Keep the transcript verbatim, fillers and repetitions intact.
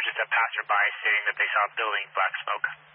was just a passerby stating that they saw a building, black smoke.